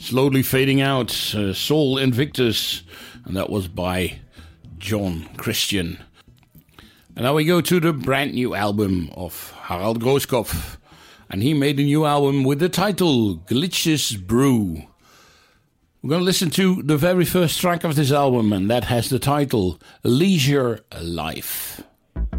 slowly fading out, Soul Invictus, and that was by John Christian. And now we go to the brand new album of Harald Grooskopf, and he made a new album with the title Glitches Brew. We're going to listen to the very first track of this album, and that has the title Leisure Life.